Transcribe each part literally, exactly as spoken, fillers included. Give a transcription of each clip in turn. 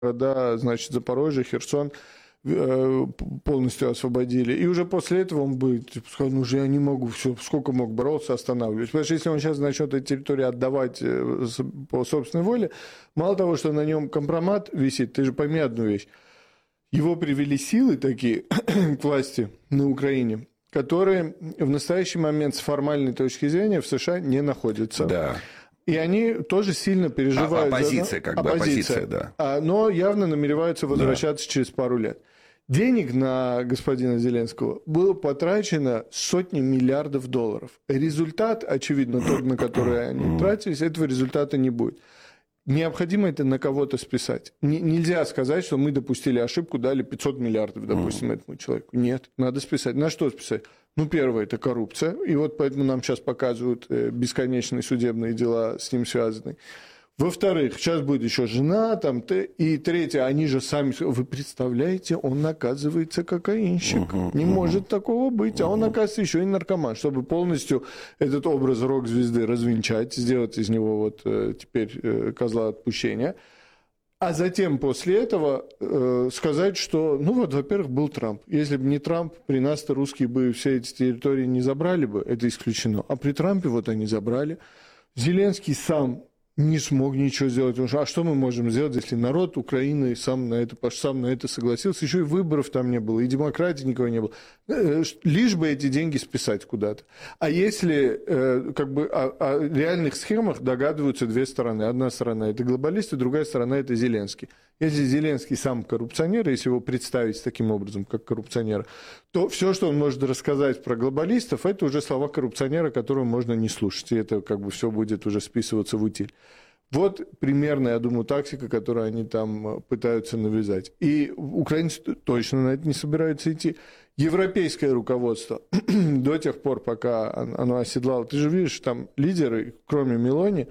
города, значит, Запорожье, Херсон полностью освободили. И уже после этого он бы типа, сказал, ну же я не могу, все, сколько мог бороться, останавливать. Потому что если он сейчас начнет эти территории отдавать по собственной воле, мало того, что на нем компромат висит, ты же пойми одну вещь. Его привели силы такие к власти на Украине, которые в настоящий момент с формальной точки зрения в США не находятся. Да. И они тоже сильно переживают. А, оппозиция, за... как бы, оппозиция, оппозиция да. Но явно намереваются возвращаться да. через пару лет. Денег на господина Зеленского было потрачено сотни миллиардов долларов. Результат, очевидно, тот, на который они тратились, этого результата не будет. Необходимо это на кого-то списать. Н- нельзя сказать, что мы допустили ошибку, дали пятьсот миллиардов, допустим, этому человеку. Нет, надо списать. На что списать? Ну, первое – это коррупция. И вот поэтому нам сейчас показывают бесконечные судебные дела с ним связанные. Во-вторых, сейчас будет еще жена, там, и третье, они же сами... Вы представляете, он оказывается кокаинщик. Uh-huh, Не uh-huh. может такого быть. Uh-huh. А он, оказывается, еще и наркоман. Чтобы полностью этот образ рок-звезды развенчать, сделать из него вот теперь козла отпущения. А затем после этого э, сказать, что, ну вот, во-первых, был Трамп. Если бы не Трамп, при нас-то русские бы все эти территории не забрали бы, это исключено. А при Трампе вот они забрали. Зеленский сам не смог ничего сделать. А что мы можем сделать, если народ Украины сам на это, сам на это согласился? Еще и выборов там не было, и демократии никого не было. Лишь бы эти деньги списать куда-то. А если как бы о, о реальных схемах догадываются две стороны. Одна сторона – это глобалисты, другая сторона – это Зеленский. Если Зеленский сам коррупционер, если его представить таким образом, как коррупционера, то все, что он может рассказать про глобалистов, это уже слова коррупционера, которые можно не слушать. И это как бы все будет уже списываться в утиль. Вот примерно, я думаю, тактика, которую они там пытаются навязать. И украинцы точно на это не собираются идти. Европейское руководство до тех пор, пока оно оседлало, ты же видишь, там лидеры, кроме Мелони,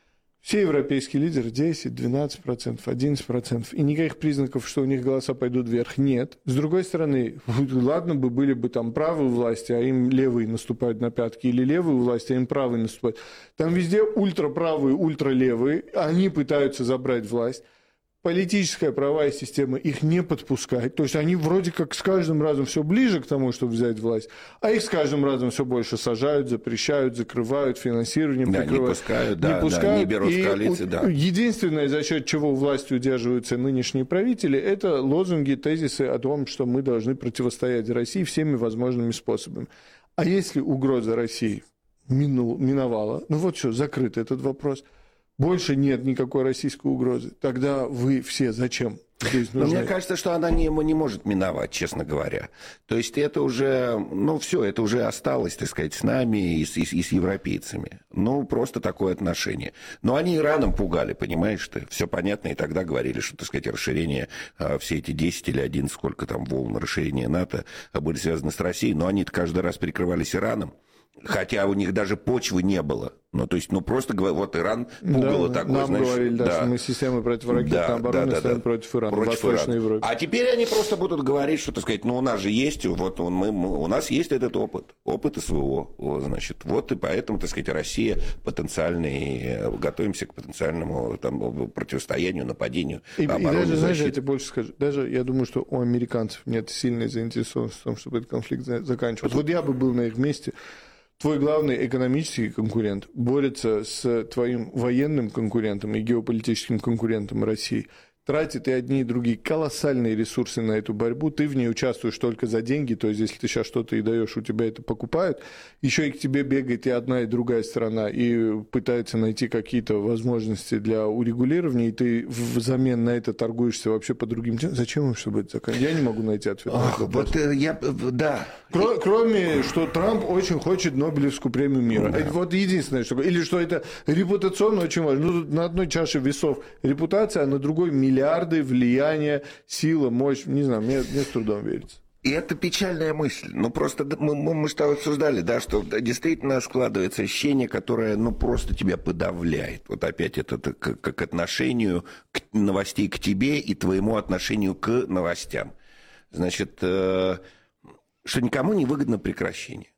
все европейские лидеры десять-двенадцать процентов, одиннадцать процентов. И никаких признаков, что у них голоса пойдут вверх, нет. С другой стороны, ладно бы были бы там правые власти, а им левые наступают на пятки, или левые власти, а им правые наступают. Там везде ультраправые, ультралевые, они пытаются забрать власть. Политическая правовая система их не подпускает. То есть они вроде как с каждым разом все ближе к тому, чтобы взять власть, а их с каждым разом все больше сажают, запрещают, закрывают, финансирование да, прикрывают. Не пускают, да, не, пускают. Да, не берут в коалиции, да. Единственное, за счет чего власть удерживаются нынешние правители, это лозунги, тезисы о том, что мы должны противостоять России всеми возможными способами. А если угроза России минул, миновала, ну вот что, закрыт этот вопрос. Больше нет никакой российской угрозы. Тогда вы все зачем здесь нужны? Но мне кажется, что она не, не может миновать, честно говоря. То есть это уже, ну все, это уже осталось, так сказать, с нами и с, и, и с европейцами. Ну, просто такое отношение. Но они Ираном пугали, понимаешь ты? Все понятно, и тогда говорили, что, так сказать, расширение, все эти десять или одиннадцать, сколько там волн расширения НАТО были связаны с Россией, но они каждый раз прикрывались Ираном. Хотя у них даже почвы не было. Ну, то есть, ну, просто вот Иран пугало да, такое, нам знаешь... говорили, да, да, что мы системы противоракетной да, обороны да, да, ставим да, против Ирана, против в Восточной Ирана. Европе. А теперь они просто будут говорить, что, так сказать, ну, у нас же есть, вот он, мы, мы, у нас есть этот опыт, опыт СВО, вот, значит, вот и поэтому, так сказать, Россия потенциальный, готовимся к потенциальному там, противостоянию, нападению, и, обороне, и даже, защите. знаешь, я тебе больше скажу, даже я думаю, что у американцев нет сильной заинтересованности в том, чтобы этот конфликт заканчивался. Вот я бы был на их месте. Твой главный экономический конкурент борется с твоим военным конкурентом и геополитическим конкурентом России. Тратит и одни, и другие колоссальные ресурсы на эту борьбу. Ты в ней участвуешь только за деньги, то есть если ты сейчас что-то и даешь, у тебя это покупают. Еще и к тебе бегает и одна, и другая сторона, и пытается найти какие-то возможности для урегулирования, и ты взамен на это торгуешься вообще по другим темам. Зачем им, чтобы это заканчивать? Я не могу найти ответ на этот вопрос. Вот я, да. Кро- кроме, что Трамп очень хочет Нобелевскую премию мира. Да. Вот единственное, что... Или что это репутационно очень важно. Ну, на одной чаше весов репутация, а на другой миллион. Миллиарды, влияние, сила, мощь. Не знаю, мне, мне с трудом верится. И это печальная мысль. Ну, просто мы, мы, мы что обсуждали, да, что действительно складывается ощущение, которое, ну, просто тебя подавляет. Вот опять это к, к отношению к новостей к тебе и твоему отношению к новостям. Значит, э, что никому не выгодно прекращение.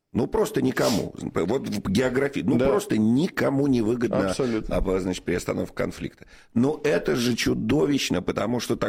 Ну, просто никому. Вот в географии. Ну, да. Просто никому не выгодно, значит, перестановка конфликта. Но это же чудовищно, потому что